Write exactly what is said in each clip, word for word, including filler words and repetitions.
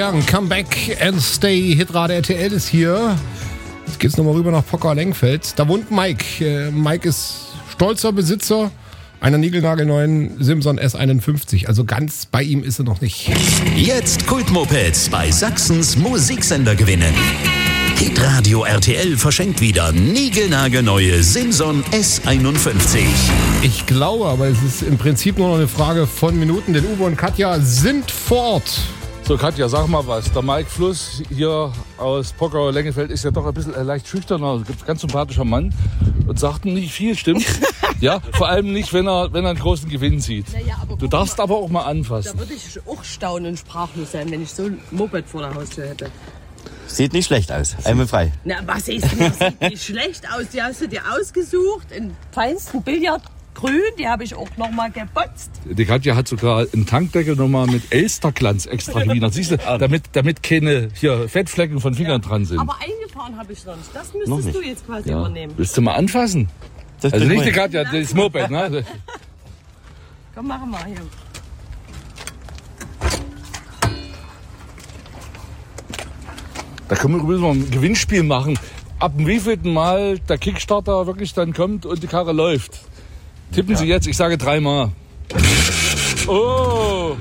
Young, Come Back and Stay. Hitrate R T L ist hier. Jetzt geht's nochmal rüber nach Pockau-Lengfeld. Da wohnt Mike. Äh, Mike ist stolzer Besitzer einer niegelnagelneuen Simson S einundfünfzig. Also ganz bei ihm ist er noch nicht. Jetzt Kultmopeds bei Sachsens Musiksender gewinnen. Hitradio R T L verschenkt wieder niegelnagelneue Simson S einundfünfzig. Ich glaube, aber es ist im Prinzip nur noch eine Frage von Minuten, denn Uwe und Katja sind fort. So, Katja, sag mal was. Der Mike Fluss hier aus Pockau-Lengefeld ist ja doch ein bisschen leicht schüchterner, ein ganz sympathischer Mann und sagt nicht viel, stimmt? Ja, vor allem nicht, wenn er, wenn er einen großen Gewinn sieht. Naja, aber du darfst mal, aber auch mal anfassen. Da würde ich auch staunen und sprachlos sein, wenn ich so ein Moped vor der Haustür hätte. Sieht nicht schlecht aus, einwandfrei. Na, was ist denn? Das sieht nicht schlecht aus. Die hast du dir ausgesucht, in feinsten Billardgrün. Die habe ich auch noch mal geputzt. Die Katja hat sogar einen Tankdeckel noch mal mit Elsterglanz extra gewienert. Siehst du, damit, damit keine hier Fettflecken von Fingern ja, dran sind. Aber eingefahren habe ich noch nicht. Das müsstest du jetzt quasi ja. übernehmen. Willst du mal anfassen? Das also nicht die Katja, das Moped, ne? Komm, machen wir hier. Da können wir übrigens mal ein Gewinnspiel machen. Ab dem wievielten Mal der Kickstarter wirklich dann kommt und die Karre läuft. Tippen ja. Sie jetzt, ich sage dreimal. Oh!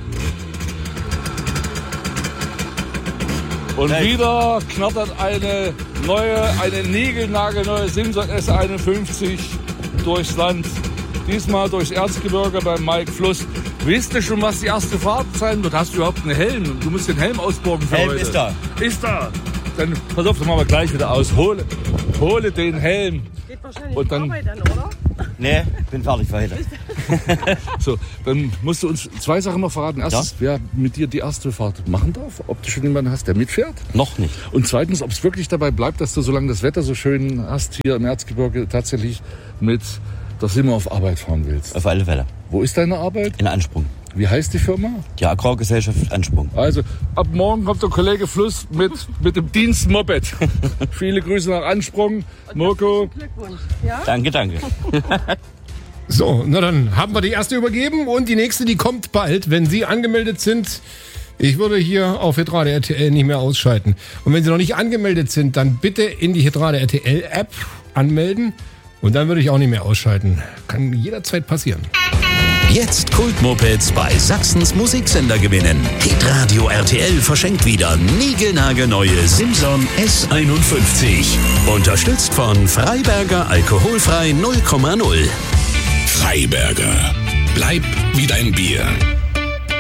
Und Nein. wieder knattert eine neue, eine niegelnagelneue Simson S einundfünfzig durchs Land. Diesmal durchs Erzgebirge beim Mike Fluss. Weißt du schon, was die erste Fahrt sein wird? Hast du überhaupt einen Helm? Du musst den Helm ausborgen für Helm heute. ist da. Ist da. Dann pass auf, dann machen wir gleich wieder aus. Hole, hole den Helm. Geht wahrscheinlich und dann, Arbeit dann, oder? Nee, bin fertig für heute. So, dann musst du uns zwei Sachen noch verraten. Erstens, ja? wer mit dir die erste Fahrt machen darf. Ob du schon jemanden hast, der mitfährt. Noch nicht. Und zweitens, ob es wirklich dabei bleibt, dass du, solange das Wetter so schön hast, hier im Erzgebirge tatsächlich mit der Simmer auf Arbeit fahren willst. Auf alle Fälle. Wo ist deine Arbeit? In Ansprung. Wie heißt die Firma? Die Agrargesellschaft Ansprung. Also, ab morgen kommt der Kollege Fluss mit, mit dem Dienstmoped. Viele Grüße nach Ansprung. Mirko. Glückwunsch. Ja? Danke, danke. So, na dann haben wir die erste übergeben und die nächste, die kommt bald, wenn Sie angemeldet sind. Ich würde hier auf Hitrate R T L nicht mehr ausschalten. Und wenn Sie noch nicht angemeldet sind, dann bitte in die Hitrate R T L App anmelden. Und dann würde ich auch nicht mehr ausschalten. Kann jederzeit passieren. Jetzt Kultmopeds bei Sachsens Musiksender gewinnen. Hitradio R T L verschenkt wieder niegelnagelneue Simson S einundfünfzig. Unterstützt von Freiberger Alkoholfrei null Komma null. Freiberger. Bleib wie dein Bier.